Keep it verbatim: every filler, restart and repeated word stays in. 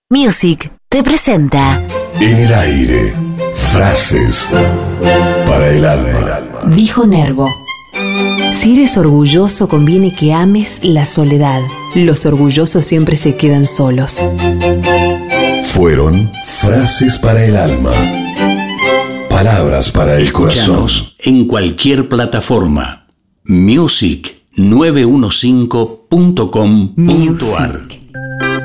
Music te presenta En el aire, frases para el alma. Dijo Nervo: si eres orgulloso, conviene que ames la soledad. Los orgullosos siempre se quedan solos. Fueron frases para el alma. Palabras para el Escúchanos corazón. en cualquier plataforma. music nueve uno cinco punto com punto ar